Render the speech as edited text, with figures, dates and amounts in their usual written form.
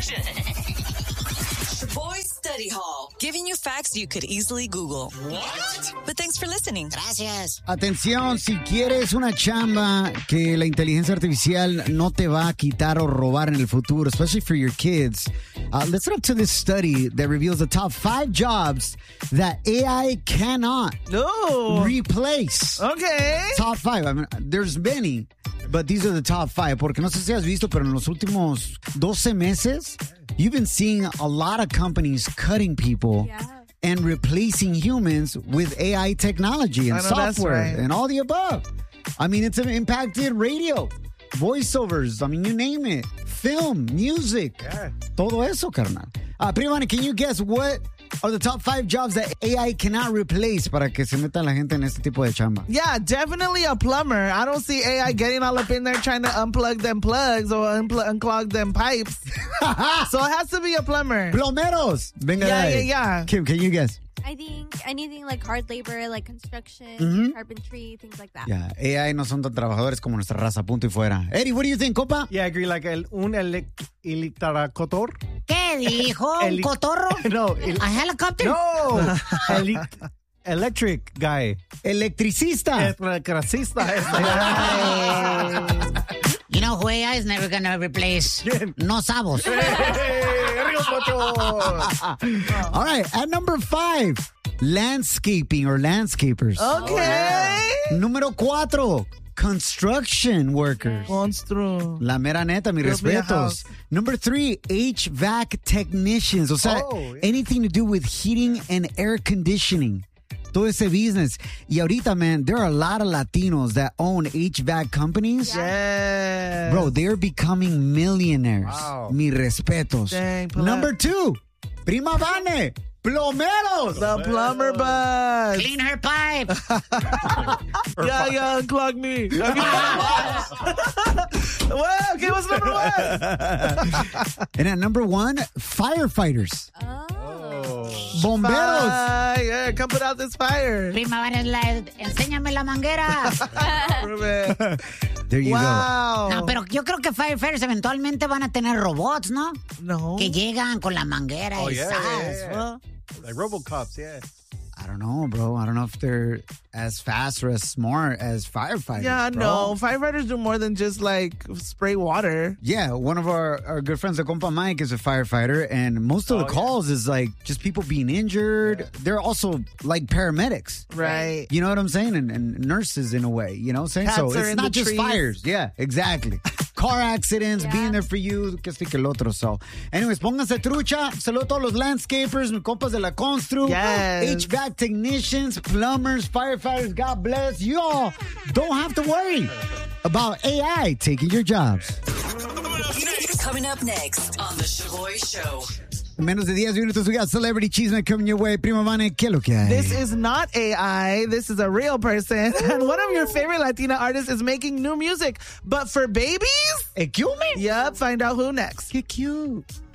station. Boy Study Hall, giving you facts you could easily Google. What? But thanks for listening. Gracias. Atención, si quieres una chamba que la inteligencia artificial no te va a quitar o robar en el futuro, especially for your kids, listen up to this study that reveals the top 5 jobs that AI cannot replace. Okay. Top 5. I mean, there's many, but these are the top 5. Porque no sé si has visto, pero en los últimos 12 meses, you've been seeing a lot of companies cutting people and replacing humans with AI technology and software and all the above. I mean, it's impacted radio, voiceovers, I mean, you name it, film, music, todo eso, carnal. Prima, can you guess what are the top 5 jobs that AI cannot replace para que se meta la gente en este tipo de chamba? Yeah, definitely a plumber. I don't see AI getting all up in there trying to unplug them plugs or unclog them pipes. So it has to be a plumber. Plomeros. Venga, yeah. Kim, can you guess? I think anything like hard labor, like construction, carpentry, things like that. Yeah, AI no son tan trabajadores como nuestra raza, punto y fuera. Eddie, what do you think, compa? Yeah, I agree. Like un electracotor. ¿Qué dijo? ¿Un cotorro? No. ¿A helicopter? No. Electric guy. Electricista. Electricista. You know who AI is never going to replace? No sabos. All right, at number 5, landscaping or landscapers. Okay. Número 4, construction workers. Monstruo. La mera neta, mis Build me a respetos. house. Number 3, HVAC technicians. O sea, anything to do with heating and air conditioning. Todo ese business. Y ahorita, man, there are a lot of Latinos that own HVAC companies. Yeah. Bro, they're becoming millionaires. Wow. Mi respetos. Dang, Number 2, Prima Vane, plomeros. The plumber bus. Clean her pipe. Yeah, unclog me. Well, okay, what's number 1? And at number 1, firefighters. Bomberos. Yeah, come put out this fire. Prima, enséñame la manguera. There you Wow. No, pero yo creo que firefighters eventualmente van a tener robots, ¿no? No. Que llegan con la manguera y yeah. Like RoboCops, yeah. I don't know, bro. I don't know if they're as fast or as smart as firefighters. Yeah, bro. no. Firefighters do more than just like spray water. Yeah, one of our good friends, the compa Mike, is a firefighter, and most of the calls is like just people being injured. Yeah. They're also like paramedics. Right. You know what I'm saying? And nurses in a way, you know what I'm saying? Cats so it's not just trees. fires. Yeah, exactly. Car accidents, being there for you, que este que el otro. So, anyways, pónganse trucha. Saludos a todos los landscapers, mis compas de la Constru. Yes. HVAC technicians, plumbers, firefighters. God bless you all. Don't have to worry about AI taking your jobs. Coming up next on The Shaboy Show. En menos de 10 minutos, we got Celebrity Cheeseman coming your way. Prima Vane, ¿qué es lo que hay? This is not AI. This is a real person. And one of your favorite Latina artists is making new music. But for babies? Excuse me? Yep. Find out who next. Qué cute.